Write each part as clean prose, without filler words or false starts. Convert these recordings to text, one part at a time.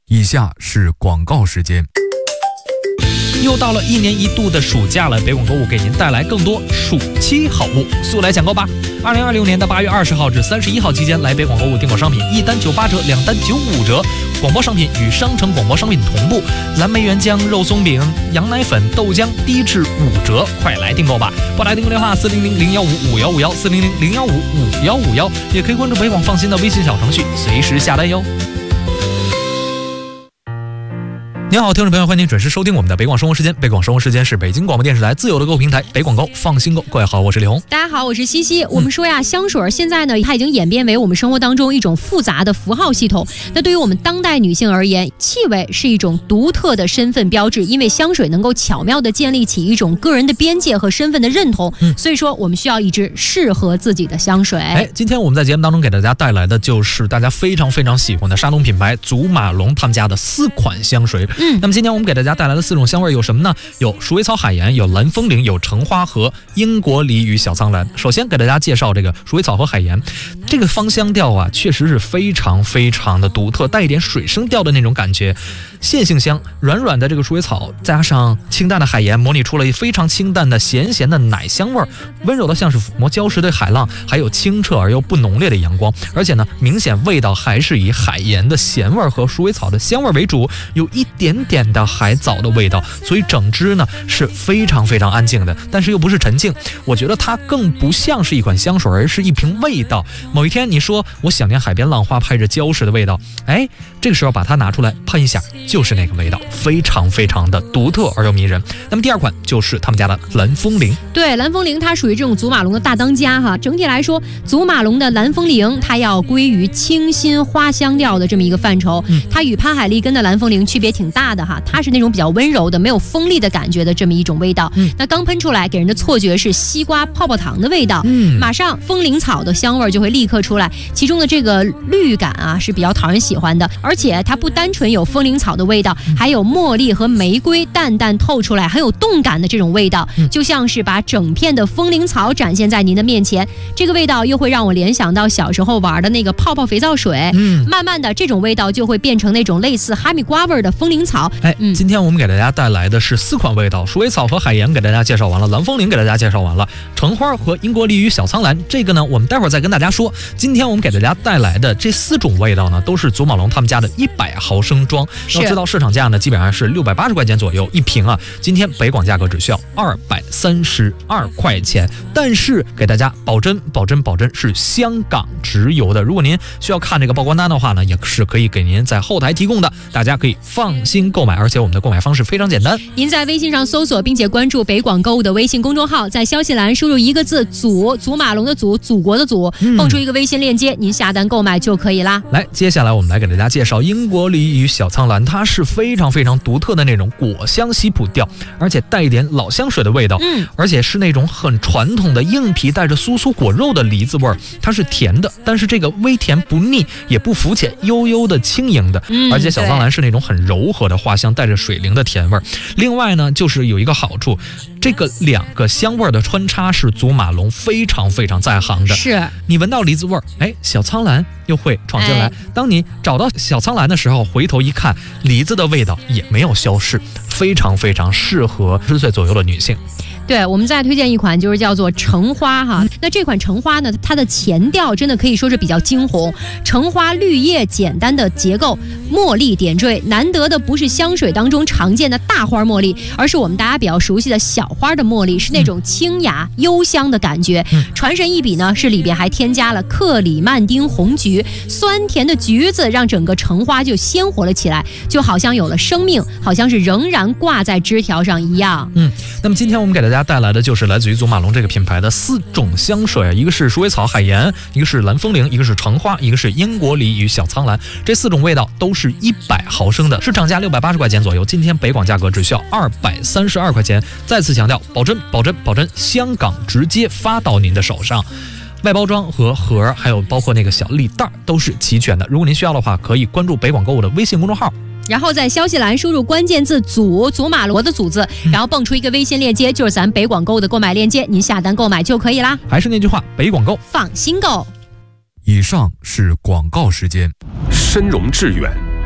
以下是广告时间。 又到了1年1度的暑假了，北广购物给您带来更多暑期好物，速来抢购吧！2026年的8月20号至31号期间，来北广购物订购商品，1单98折，2单95折。广播商品与商城广播商品同步，蓝莓原浆、肉松饼、羊奶粉、豆浆低至5折，快来订购吧！拨打订购电话400-015-5151，400-015-5151，也可以关注北广放心的微信小程序，随时下单哟。您好，听众朋友，欢迎您准时收听我们的北广生活时间。北广生活时间是北京广播电视台自有的购物平台北广购，放心购。各位好，我是李红。 大家好，我是西西。我们说呀，香水现在呢，它已经演变为我们生活当中一种复杂的符号系统。那对于我们当代女性而言，气味是一种独特的身份标志，因为香水能够巧妙地建立起一种个人的边界和身份的认同。所以说，我们需要一支适合自己的香水。 今天我们在节目当中给大家带来的就是大家非常非常喜欢的沙龙品牌祖马龙他们家的4款香水。那么今天我们给大家带来的4种香味有什么呢？有鼠尾草海盐，有蓝风铃，有橙花和英国梨与小苍兰。首先给大家介绍这个鼠尾草和海盐，这个芳香调啊，确实是非常非常的独特，带一点水生调的那种感觉。线性香，软软的这个鼠尾草加上清淡的海盐，模拟出了非常清淡的咸咸的奶香味儿，温柔的像是抚摸礁石的海浪，还有清澈而又不浓烈的阳光。而且呢，明显味道还是以海盐的咸味和鼠尾草的香味为主，有一点点的海藻的味道，所以整支呢是非常非常安静的，但是又不是沉静。我觉得它更不像是一款香水，而是一瓶味道。某一天你说我想念海边浪花拍着礁石的味道，这个时候把它拿出来喷一下，就是那个味道，非常非常的独特而又迷人。那么第2款就是他们家的蓝风铃。 对，蓝风铃它属于这种祖马龙的大当家哈。整体来说，祖马龙的蓝风铃它要归于清新花香调的这么一个范畴。它与潘海利根的蓝风铃区别挺大的哈，它是那种比较温柔的、没有锋利的感觉的这么一种味道。那刚喷出来给人的错觉是西瓜泡泡糖的味道，马上风铃草的香味就会立刻出来，其中的这个绿感啊是比较讨人喜欢的。而且它不单纯有风铃草的味道，还有茉莉和玫瑰淡淡透出来，很有动感的这种味道，就像是把整片的风铃草展现在您的面前。这个味道又会让我联想到小时候玩的那个泡泡肥皂水。慢慢的这种味道就会变成那种类似哈密瓜味的风铃草。 今天我们给大家带来的是4款味道，鼠尾草和海盐给大家介绍完了，蓝风铃给大家介绍完了，橙花和英国梨与小苍兰，这个呢我们待会儿再跟大家说。今天我们给大家带来的这4种味道呢，都是祖马龙他们家的100毫升装。要知道市场价呢基本上是680块钱左右一瓶啊，今天北广价格只需要232块钱，但是给大家保真是香港直邮的。如果您需要看这个报关单的话呢，也是可以给您在后台提供的，大家可以放心购买，而且我们的购买方式非常简单。 您在微信上搜索并且关注北广购物的微信公众号，在消息栏输入1个字祖马龙的祖，祖国的祖，蹦出一个微信链接，您下单购买就可以啦。 来，接下来我们来给大家介绍英国梨与小苍兰，它是非常非常独特的那种果香西普调，而且带一点老香水的味道，而且是那种很传统的硬皮带着酥酥果肉的梨子味儿，它是甜的，但是这个微甜不腻也不肤浅，悠悠的轻盈的，而且小苍兰是那种很柔和的花香，带着水灵的甜味儿。另外呢，就是有一个好处，这个2个香味的穿插是祖马龙非常非常在行的。 是你闻到梨子味儿，小苍兰又会闯进来。当你找到小苍兰的时候，回头一看，梨子的味道也没有消逝，非常非常适合10岁左右的女性。 对，我们再推荐一款，就是叫做橙花哈。那这款橙花呢，它的前调真的可以说是比较惊红，橙花绿叶简单的结构，茉莉点缀，难得的不是香水当中常见的大花茉莉，而是我们大家比较熟悉的小花的茉莉，是那种清雅幽香的感觉。传神一笔呢，是里边还添加了克里曼丁红橘，酸甜的橘子让整个橙花就鲜活了起来，就好像有了生命，好像是仍然挂在枝条上一样。 那么今天我们给大家带来的就是来自于祖马龙这个品牌的4种香水，一个是鼠尾草海盐，一个是蓝风铃，一个是橙花，一个是英国梨与小苍兰。这4种味道都是100毫升的，市场价680块钱左右，今天北广价格只需要232块钱。再次强调，保真，香港直接发到您的手上。外包装和盒还有包括那个小礼袋都是齐全的。如果您需要的话，可以关注北广购物的微信公众号， 然后在消息栏输入关键字祖马龙的祖字，然后蹦出一个微信链接，就是咱北广购的购买链接，您下单购买就可以啦。 还是那句话，北广购放心购。 以上是广告时间。 深融致远，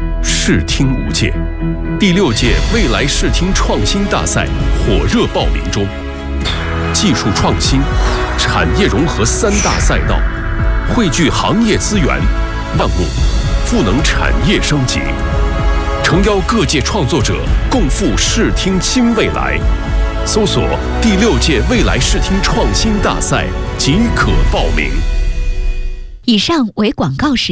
视听无界。第6届未来视听创新大赛火热报名中，技术创新、产业融合3大赛道，汇聚行业资源，万物赋能产业升级，诚邀各界创作者共赴视听新未来。搜索第6届未来视听创新大赛即可报名。 以上为广告时